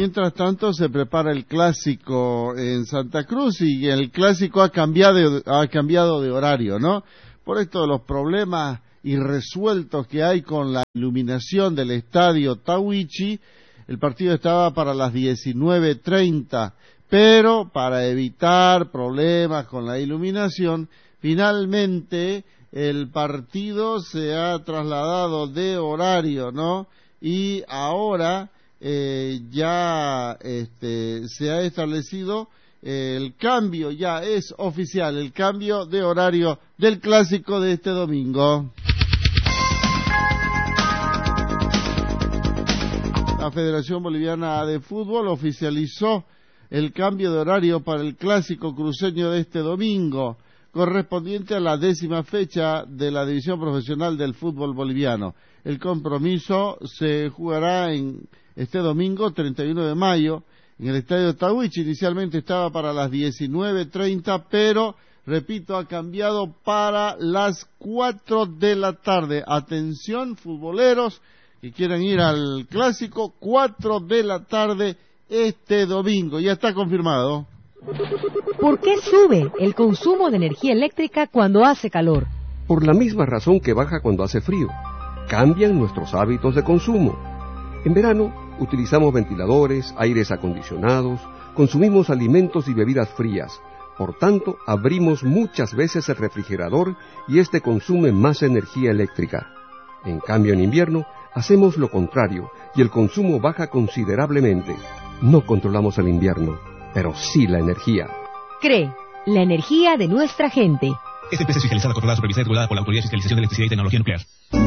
Mientras tanto se prepara el clásico en Santa Cruz y el clásico ha cambiado de horario, ¿no? Por esto de los problemas irresueltos que hay con la iluminación del estadio Tahuichi, el partido estaba para las 19:30, pero para evitar problemas con la iluminación, finalmente el partido se ha trasladado de horario, ¿no? Y ahora ya se ha establecido el cambio, ya es oficial, el cambio de horario del clásico de este domingo. La Federación Boliviana de Fútbol oficializó el cambio de horario para el clásico cruceño de este domingo, correspondiente a la 10ª fecha de la División Profesional del Fútbol Boliviano. El compromiso se jugará en este domingo, 31 de mayo, en el estadio Tahuichi. Inicialmente estaba para las 19:30, pero, repito, ha cambiado para las 4 de la tarde. Atención, futboleros que quieran ir al clásico, 4 de la tarde este domingo. Ya está confirmado. ¿Por qué sube el consumo de energía eléctrica cuando hace calor? Por la misma razón que baja cuando hace frío. Cambian nuestros hábitos de consumo. En verano utilizamos ventiladores, aires acondicionados, consumimos alimentos y bebidas frías. Por tanto, abrimos muchas veces el refrigerador y este consume más energía eléctrica. En cambio, en invierno hacemos lo contrario y el consumo baja considerablemente. No controlamos el invierno, pero sí la energía. CRE, la energía de nuestra gente. Esta empresa es fiscalizada, controlada, supervisada y regulada por la Autoridad de Fiscalización de Electricidad y Tecnología Nuclear.